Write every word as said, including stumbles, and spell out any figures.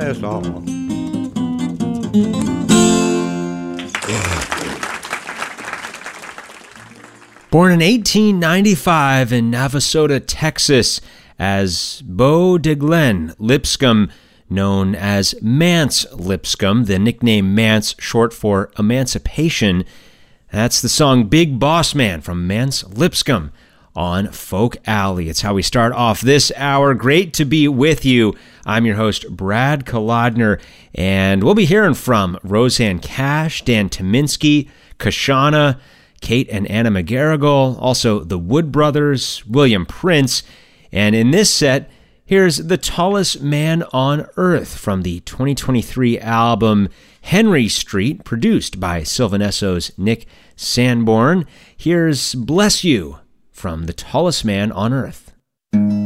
last long. Born in eighteen ninety-five in Navasota, Texas, as Beau DeGlen Lipscomb, known as Mance Lipscomb, the nickname Mance short for Emancipation. That's the song Big Boss Man from Mance Lipscomb on Folk Alley. It's how we start off this hour. Great to be with you. I'm your host, Brad Kolodner, and we'll be hearing from Roseanne Cash, Dan Tyminski, Kashana, Kate and Anna McGarrigle, also the Wood Brothers, William Prince, and in this set, here's The Tallest Man on Earth from the twenty twenty-three album Henry Street, produced by Sylvan Esso's Nick Sanborn. Here's Bless You from The Tallest Man on Earth.